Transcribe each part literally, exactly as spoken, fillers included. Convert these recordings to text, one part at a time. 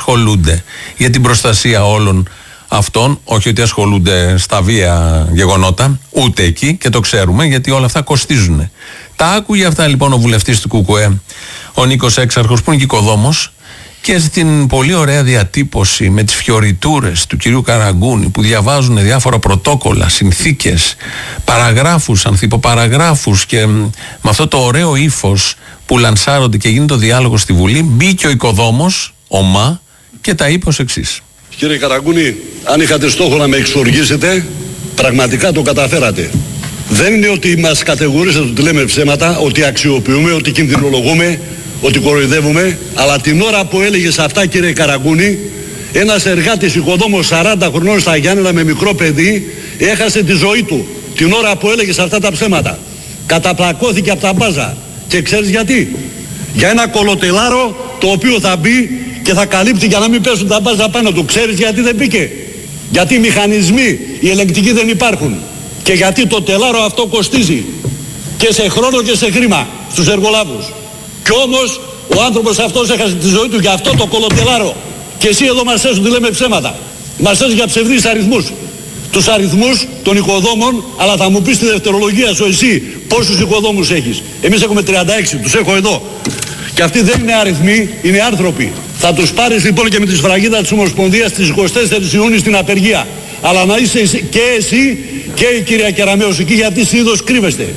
ασχολούνται για την προστασία όλων αυτών. Όχι ότι ασχολούνται στα βία γεγονότα, ούτε εκεί, και το ξέρουμε, γιατί όλα αυτά κοστίζουν. Τα άκουγε αυτά λοιπόν ο βουλευτής του ΚΚΕ, ο Νίκος Έξαρχος, που είναι οικοδόμος, και στην πολύ ωραία διατύπωση με τις φιωριτούρες του κυρίου Καραγκούνη, που διαβάζουν διάφορα πρωτόκολλα, συνθήκες, παραγράφους, ανθυποπαραγράφους, και με αυτό το ωραίο ύφος που λανσάρονται και γίνεται ο διάλογος στη Βουλή, μπήκε ο οικοδόμος, ομά, και τα είπε ως εξής. Κύριε Καραγκούνη, αν είχατε στόχο να με εξοργήσετε, πραγματικά το καταφέρατε. Δεν είναι ότι μας κατηγορήσατε ότι λέμε ψέματα, ότι αξιοποιούμε, ότι κινδυνολογούμε, ότι κοροϊδεύουμε, αλλά την ώρα που έλεγες αυτά, κύριε Καραγκούνη, ένας εργάτης οικοδόμος σαράντα χρονών στα Γιάννενα με μικρό παιδί έχασε τη ζωή του την ώρα που έλεγες αυτά τα ψέματα. Καταπλακώθηκε από τα μπάζα. Και ξέρεις γιατί? Για ένα κολοτελάρο το οποίο θα μπει και θα καλύπτει για να μην πέσουν τα μπάζα πάνω του. Ξέρεις γιατί δεν μπήκε? Γιατί οι μηχανισμοί, οι ελεγκτικοί δεν υπάρχουν. Και γιατί το τελάρο αυτό κοστίζει και σε χρόνο και σε χρήμα στους εργολάβους. Κι όμως ο άνθρωπος αυτός έχασε τη ζωή του για αυτό το κολοτελάρο. Και εσύ εδώ μας έσου ότι λέμε ψέματα. Μας έσου για ψευδείς αριθμούς. Τους αριθμούς των οικοδόμων, αλλά θα μου πεις στη δευτερολογία σου εσύ πόσους οικοδόμους έχεις. Εμείς έχουμε τριάντα έξι, τους έχω εδώ. Και αυτοί δεν είναι αριθμοί, είναι άνθρωποι. Θα τους πάρεις λοιπόν και με τη σφραγίδα της Ομοσπονδίας στις εικοστή τέταρτη Ιουνίου στην απεργία. Αλλά να είσαι και εσύ και η κυρία Κεραμέως εκεί, γιατί συνήθως κρύβεστε.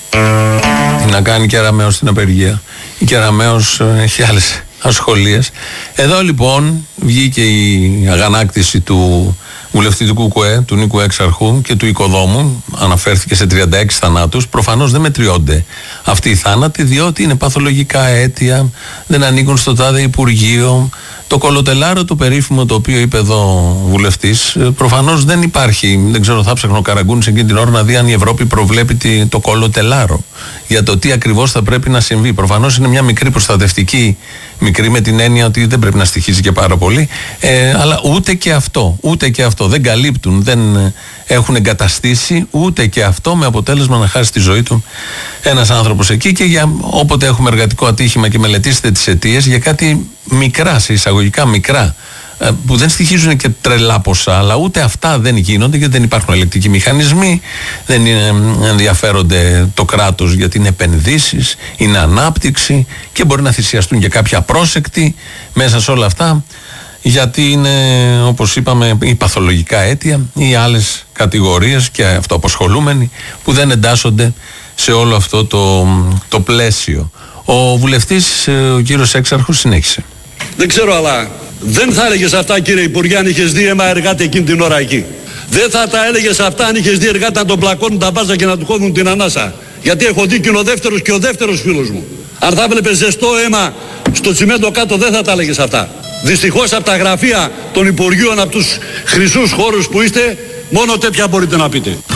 Τι να κάνει η Κεραμέως στην απεργία? Η Κεραμέως έχει άλλες ασχολίες. Εδώ λοιπόν βγήκε η αγανάκτηση του βουλευτή του ΚΚΕ, του Νίκου Έξαρχου, και του οικοδόμου. Αναφέρθηκε σε τριάντα έξι θανάτους. Προφανώς δεν μετριώνται αυτοί οι θάνατοι, διότι είναι παθολογικά αίτια, δεν ανήκουν στο τάδε Υπουργείο. Το κολοτελάρο το περίφημο, το οποίο είπε εδώ ο βουλευτής, προφανώς δεν υπάρχει. Δεν ξέρω, θα ψάχνω ο Καραγκούνης εκείνη την ώρα να δει αν η Ευρώπη προβλέπει το κολοτελάρο για το τι ακριβώς θα πρέπει να συμβεί. Προφανώς είναι μια μικρή προστατευτική, μικρή με την έννοια ότι δεν πρέπει να στοιχίζει και πάρα πολύ, ε, αλλά ούτε και αυτό, ούτε και αυτό δεν καλύπτουν, δεν έχουν εγκαταστήσει ούτε και αυτό, με αποτέλεσμα να χάσει τη ζωή του ένας άνθρωπος εκεί. Και για όποτε έχουμε εργατικό ατύχημα και μελετήσετε τις αιτίες για κάτι μικρά, σε εισαγωγικά μικρά, που δεν στοιχίζουν και τρελά ποσά, αλλά ούτε αυτά δεν γίνονται, γιατί δεν υπάρχουν ελεκτικοί μηχανισμοί, δεν είναι, ενδιαφέρονται το κράτος γιατί είναι επενδύσεις, είναι ανάπτυξη, και μπορεί να θυσιαστούν και κάποια πρόσεκτη μέσα σε όλα αυτά, γιατί είναι, όπως είπαμε, οι παθολογικά αίτια ή άλλες κατηγορίες και αυτοαπασχολούμενοι που δεν εντάσσονται σε όλο αυτό το, το πλαίσιο. Ο βουλευτής, ο κύριος Έξαρχος, συνέχισε. Δεν ξέρω, αλλά δεν θα έλεγες αυτά, κύριε Υπουργέ, αν είχες δει αίμα εργάτη εκείνη την ώρα εκεί. Δεν θα τα έλεγες αυτά αν είχες δει εργάτη να τον πλακώνουν τα μπάζα και να του κόβουν την ανάσα. Γιατί έχω δει και ο δεύτερος και ο δεύτερος φίλος μου. Αν θα έβλεπες ζεστό αίμα στο τσιμέντο κάτω, δεν θα τα έλεγες αυτά. Δυστυχώς από τα γραφεία των Υπουργείων, από τους χρυσούς χώρους που είστε, μόνο τέτοια μπορείτε να πείτε.